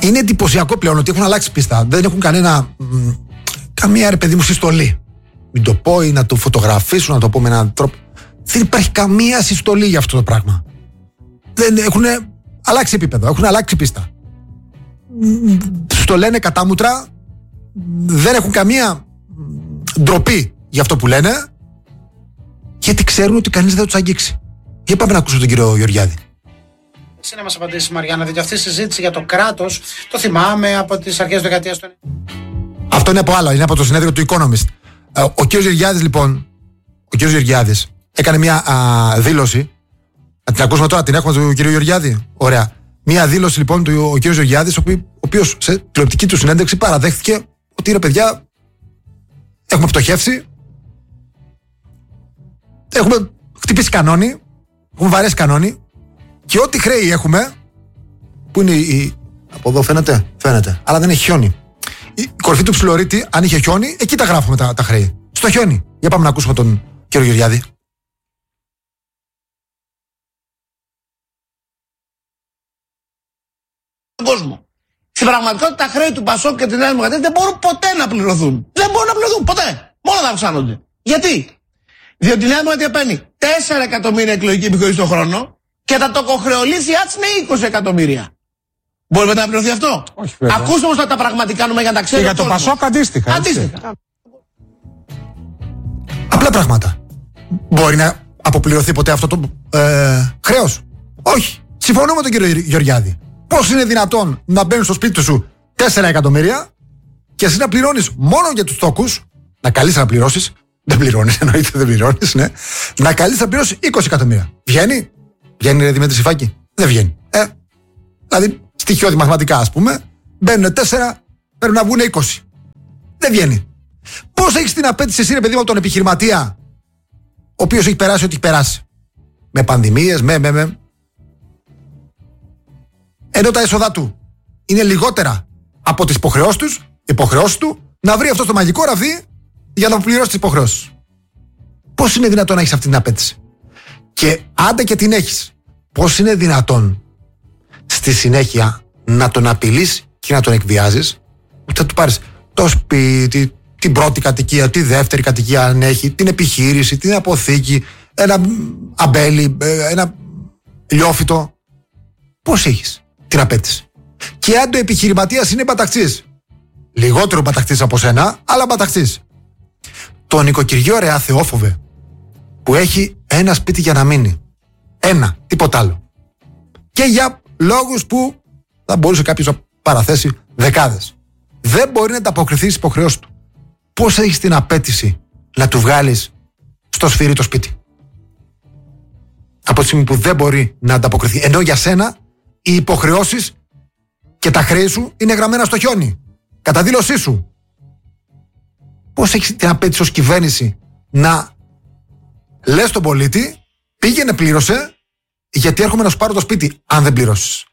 είναι εντυπωσιακό πλέον ότι έχουν αλλάξει πίστα. Δεν έχουν καμία ρε παιδί μου συστολή. Μην το πω ή να το φωτογραφίσουν, να το πω με έναν τρόπο. Δεν υπάρχει καμία συστολή για αυτό το πράγμα. Έχουν αλλάξει επίπεδο, έχουν αλλάξει πίστα. Στο λένε κατάμουτρα, δεν έχουν καμία ντροπή για αυτό που λένε, γιατί ξέρουν ότι κανείς δεν θα τους αγγίξει. Για πάμε να ακούσουμε τον κύριο Γεωργιάδη. Εσύ να μας απαντήσεις, Μαριάννα, διότι αυτή η συζήτηση για το κράτος το θυμάμαι από τις αρχές της δεκαετίας του. Αυτό είναι από άλλο, είναι από το συνέδριο του Economist. Ο κύριος Γεωργιάδης, λοιπόν, έκανε μια δήλωση. Να την ακούσουμε τώρα, την έχουμε του κύριου Γεωργιάδη. Ωραία. Μια δήλωση λοιπόν του ο κύριος Γεωργιάδης, ο οποίος σε τηλεοπτική του συνέντευξη παραδέχθηκε ότι ρε παιδιά, έχουμε πτωχεύσει, έχουμε χτυπήσει κανόνι, έχουμε βαρέσει κανόνι και ό,τι χρέη έχουμε, που είναι από εδώ φαίνεται, αλλά δεν έχει χιόνι. Η κορυφή του Ψιλορίτη, αν είχε χιόνι, εκεί τα γράφουμε τα χρέη. Στο χιόνι. Για πάμε να ακούσουμε τον κύριο Γεωργιάδη. Κόσμο. Στην πραγματικότητα τα χρέη του Πασόκ και τη Νέα Δημοκρατία δεν μπορούν ποτέ να πληρωθούν. Δεν μπορούν να πληρωθούν ποτέ. Μόνο θα αυξάνονται. Γιατί? Διότι η Νέα Δημοκρατία παίρνει 4 εκατομμύρια εκλογική επιχορήγηση το χρόνο και τα τοκοχρεωλήθειά της είναι 20 εκατομμύρια. Μπορεί μετά να πληρωθεί αυτό? Όχι, βέβαια. Ακούστε όμως τα πραγματικά νούμερα για να τα ξέρετε. Και για το Πασόκ αντίστοιχα. Απλά πράγματα. Μπορεί να αποπληρωθεί ποτέ αυτό το χρέος? Όχι. Συμφωνώ με τον κύριο Γεωργιάδη. Πώς είναι δυνατόν να μπαίνουν στο σπίτι σου 4 εκατομμύρια και εσύ να πληρώνεις μόνο για τους τόκους, να καλείς να πληρώσεις, δεν πληρώνεις, εννοείται δεν πληρώνεις, ναι, να καλείς να πληρώσεις 20 εκατομμύρια. Βγαίνει? Βγαίνει ρε Δημήτρη Συφάκη? Δεν βγαίνει. Δηλαδή, στοιχειώδη μαθηματικά ας πούμε, μπαίνουν 4, πρέπει να βγουν 20. Δεν βγαίνει. Πώς έχεις την απέτηση εσύ ρε παιδί μου από τον επιχειρηματία, ο οποίος έχει περάσει ό,τι έχει περάσει? Με πανδημίες, ενώ τα έσοδά του είναι λιγότερα από τις υποχρεώσεις του, να βρει αυτό το μαγικό ραβδί για να πληρώσει τις υποχρεώσεις. Πώς είναι δυνατόν να έχεις αυτή την απέτηση? Και άντε και την έχεις, πώς είναι δυνατόν στη συνέχεια να τον απειλείς και να τον εκβιάζεις? Ότι θα του πάρεις το σπίτι, την πρώτη κατοικία, τη δεύτερη κατοικία αν έχει, την επιχείρηση, την αποθήκη, ένα αμπέλι, ένα λιόφυτο. Πώς έχεις την απέτηση? Και αν το επιχειρηματίας είναι μπαταξής, λιγότερο μπαταξής από σένα, αλλά μπαταξής, το νοικοκυριό ρε Θεόφοβε, που έχει ένα σπίτι για να μείνει, ένα, τίποτα άλλο, και για λόγους που θα μπορούσε κάποιος να παραθέσει δεκάδες, δεν μπορεί να ανταποκριθεί στις υποχρεώσεις του. Πώς έχεις την απέτηση να του βγάλεις στο σφυρί το σπίτι, από τη στιγμή που δεν μπορεί να ανταποκριθεί, ενώ για σένα οι υποχρεώσεις και τα χρέη σου είναι γραμμένα στο χιόνι, κατά δήλωσή σου? Πώς έχεις την απέτηση ως κυβέρνηση να λες στον πολίτη πήγαινε πλήρωσε, γιατί έρχομαι να σου πάρω το σπίτι αν δεν πληρώσεις?